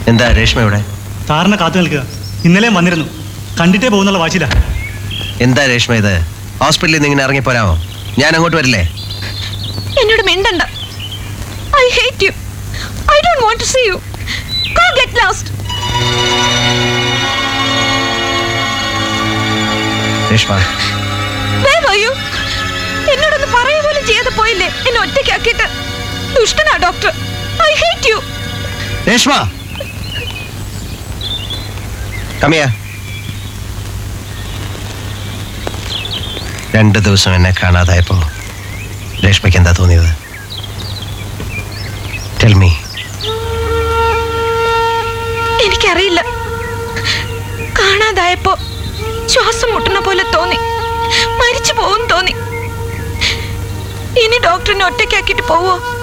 എന്താ രേഷ്മ ഇവിടെ? സാറിനെ കാത്തു നിൽക്കുക. ഇന്നലെയും വന്നിരുന്നു. കണ്ടിട്ടേ പോകുന്നുള്ള വാശിയില്ല. എന്താ രേഷ്മ ഇത്? ഹോസ്പിറ്റലിൽ നിന്ന് ഇങ്ങനെ ഇറങ്ങിപ്പോരാമോ? ഞാൻ അങ്ങോട്ട് വരില്ലേ? എന്നോട് മിണ്ടണ്ട. I hate you. I don't want to see you. Go get lost. Reshma, Where were you? എന്നോടൊന്ന് പറയുക പോലും ചെയ്യാതെ പോയില്ലേ എന്നെ ഒറ്റയ്ക്കാക്കിയിട്ട്. ദുഷ്ടനാ doctor. I hate you. Reshma, come here. 2 ദിവസം എന്നെ കാണാതായപ്പോ രേഷ്മയ്ക്ക് എന്താ തോന്നിയത്? Tell me. എനിക്കറിയില്ല. കാണാതായപ്പോ ശ്വാസം മുട്ടുന്ന പോലെ തോന്നി. മരിച്ചു പോകും തോന്നി. ഇനി ഡോക്ടറിനെ ഒറ്റയ്ക്കാക്കിയിട്ട് പോവോ?